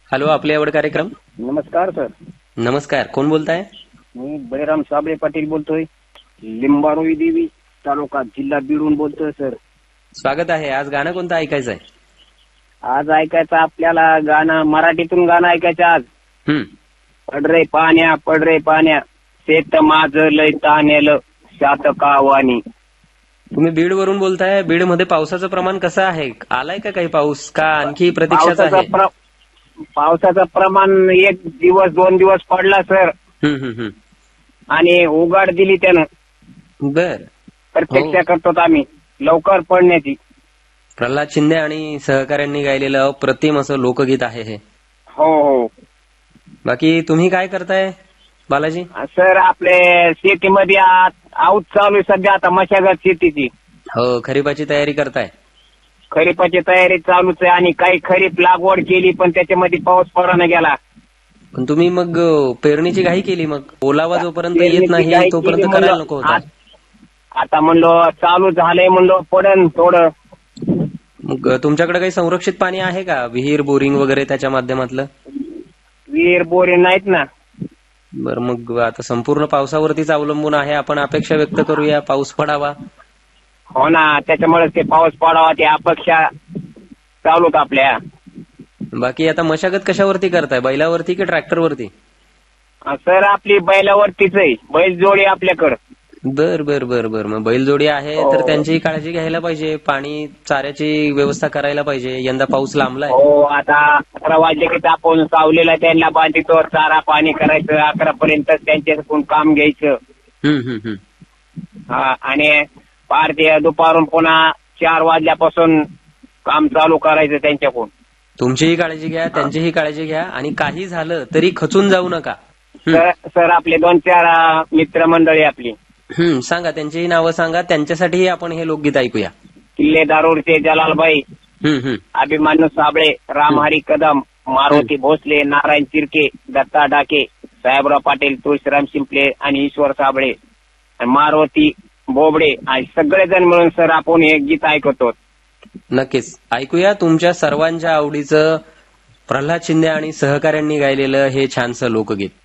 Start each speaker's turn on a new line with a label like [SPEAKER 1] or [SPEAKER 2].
[SPEAKER 1] Hello, आपले आवड कार्यक्रम.
[SPEAKER 2] नमस्कार सर.
[SPEAKER 1] नमस्कार, कोण बोलताय?
[SPEAKER 2] मी बळीराम साबळे पाटील बोलतोय. लिंबारोई देवी तालुका जिल्हा बीडून बोलतोय सर.
[SPEAKER 1] स्वागत आहे. आज गाणं कोणतं ऐकायचं आहे?
[SPEAKER 2] आज ऐकायचं आपल्याला गाणं, मराठीतून गाणं ऐकायचं आज. पड रे पाण्या शेत माझं लय तानेल शात कावानी.
[SPEAKER 1] तुम्ही बीड वरून बोलताय. बीड मध्ये पावसाचं प्रमाण कसं आहे? आलाय का काही पाऊस, का आणखी प्रतीक्षाच आहे?
[SPEAKER 2] पावसाचं प्रमाण 1 दिवस 2 दिवस पडला सर. आणि उघाड दिली त्यानं.
[SPEAKER 1] बर,
[SPEAKER 2] प्रतीक्षा करतो आम्ही लवकर पडण्याची.
[SPEAKER 1] प्रल्हाद शिंदे आणि सहकाऱ्यांनी गायलेलं अप्रतिम असं लोकगीत आहे हे.
[SPEAKER 2] हो हो.
[SPEAKER 1] बाकी तुम्ही काय करताय बालाजी?
[SPEAKER 2] सर आपले शेतीमध्ये आऊत चालू आहे सध्या, आता मशागत शेतीची.
[SPEAKER 1] हो, खरीपाची तयारी करताय?
[SPEAKER 2] खरीपाची तयारी चालूच आहे. आणि काही खरीप लागवड केली पण त्याच्यामध्ये पाऊस पडायला गेला.
[SPEAKER 1] पण तुम्ही मग पेरणीची घाई केली, मग ओलावा जोपर्यंत येत नाही तोपर्यंत करायला नको होता?
[SPEAKER 2] आता म्हणलो चालू झालंय, म्हणलो पडन थोडं.
[SPEAKER 1] मग तुमच्याकडे काही संरक्षित पाणी आहे का? विहीर, बोरिंग वगैरे त्याच्या माध्यमातलं?
[SPEAKER 2] विहीर बोरिंग नाहीत ना.
[SPEAKER 1] बरं, मग आता संपूर्ण पावसावरतीच अवलंबून आहे. आपण अपेक्षा व्यक्त करूया पाऊस पडावा.
[SPEAKER 2] हो ना, त्याच्यामुळे ते पाऊस पडावा ते अपेक्षा चालूत आपल्या.
[SPEAKER 1] बाकी आता मशागत कशावरती करताय? बैलावरती की ट्रॅक्टरवरती?
[SPEAKER 2] सर आपली बैलावरतीच आहे, बैल जोडी आपल्याकडं.
[SPEAKER 1] बर बर बर बर. मग बैलजोडी आहे तर त्यांची काळजी घ्यायला पाहिजे. पाणी चाऱ्याची व्यवस्था करायला पाहिजे. यंदा पाऊस लांबलाय.
[SPEAKER 2] हो, आता 11 वाजले की आपण सावलेला त्यांना बांधितो, चारा पाणी करायचं. 11 पर्यंत त्यांच्याकडून काम घ्यायचं. हा, आणि पार ते दुपारून पुन्हा 4 वाजल्यापासून काम चालू करायचं त्यांच्याकडून.
[SPEAKER 1] तुमचीही काळजी घ्या, त्यांचीही काळजी घ्या. आणि काही झालं तरी खचून जाऊ नका.
[SPEAKER 2] सर आपले 2-4 मित्रमंडळी आपली.
[SPEAKER 1] सांगा, त्यांचीही नावं सांगा. त्यांच्यासाठीही आपण हे लोकगीत ऐकूया.
[SPEAKER 2] किल्ले दारोडचे जलालबाई, अभिमन्यू साबळे, रामहरी कदम, मारुती भोसले, नारायण चिरके, दत्ता डाके, साहेबराव पाटील, तुळशीराम शिंपले आणि ईश्वर साबळे, मारुती बोबडे आणि सगळेजण मिळून सर आपण हे गीत ऐकतो.
[SPEAKER 1] नक्कीच ऐकूया. तुमच्या सर्वांच्या आवडीचं प्रल्हाद शिंदे आणि सहकाऱ्यांनी गायलेलं हे छानसं लोकगीत.